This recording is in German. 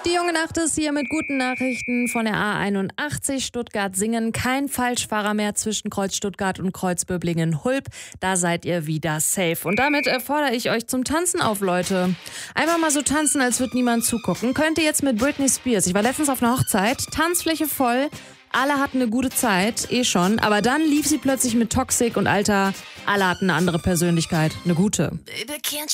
Die junge Nacht ist hier mit guten Nachrichten von der A81 Stuttgart-Singen. Kein Falschfahrer mehr zwischen Kreuz Stuttgart und Kreuz Böblingen-Hulb. Da seid ihr wieder safe. Und damit fordere ich euch zum Tanzen auf, Leute. Einfach mal so tanzen, als würde niemand zugucken. Könnt ihr jetzt mit Britney Spears. Ich war letztens auf einer Hochzeit. Tanzfläche voll. Alle hatten eine gute Zeit, schon. Aber dann lief sie plötzlich mit Toxic und Alter, alle hatten eine andere Persönlichkeit. Eine gute. Baby, can't